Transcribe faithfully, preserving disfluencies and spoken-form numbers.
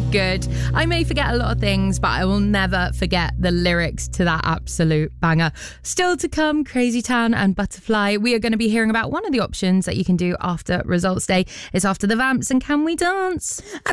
good. I may forget a lot of things, but I will never forget the lyrics to that absolute banger. Still to come, Crazy Town and Butterfly. We are going to be hearing about one of the options that you can do after results day. It's After the Vamps and Can We Dance?